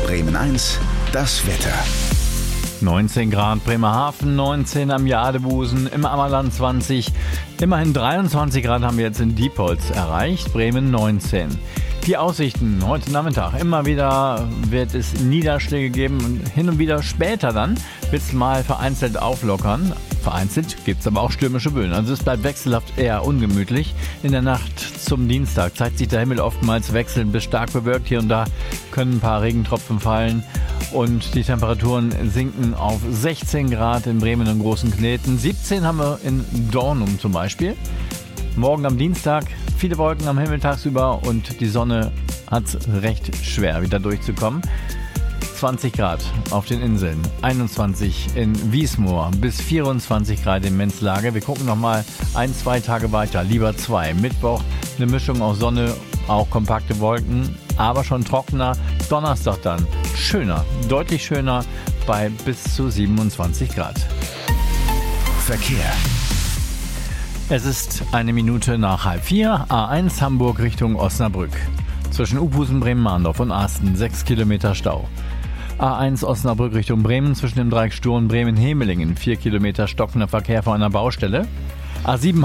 Bremen 1, das Wetter. 19 Grad Bremerhaven, 19 am Jadebusen, im Ammerland 20. Immerhin 23 Grad haben wir jetzt in Diepholz erreicht, Bremen 19. Die Aussichten heute Nachmittag. Immer wieder wird es Niederschläge geben und hin und wieder später dann wird es mal vereinzelt auflockern. Vereinzelt gibt es aber auch stürmische Böen. Also es bleibt wechselhaft eher ungemütlich. In der Nacht zum Dienstag zeigt sich der Himmel oftmals wechselnd bis stark bewölkt. Hier und da können ein paar Regentropfen fallen. Und die Temperaturen sinken auf 16 Grad in Bremen und Großen Kneten. 17 haben wir in Dornum zum Beispiel. Morgen am Dienstag viele Wolken am Himmel tagsüber und die Sonne hat es recht schwer, wieder durchzukommen. 20 Grad auf den Inseln, 21 in Wiesmoor bis 24 Grad in Menzlage. Wir gucken nochmal 1-2 Tage weiter, lieber 2. Mittwoch eine Mischung aus Sonne, auch kompakte Wolken, aber schon trockener. Donnerstag dann schöner, deutlich schöner bei bis zu 27 Grad. Verkehr. Es ist 1 Minute nach 3:30, A1 Hamburg Richtung Osnabrück. Zwischen Uphusen, Bremen-Mahndorf und Asten 6 Kilometer Stau. A1 Osnabrück Richtung Bremen zwischen dem Dreieck Sturm Bremen-Hemelingen 4 Kilometer stockender Verkehr vor einer Baustelle. A7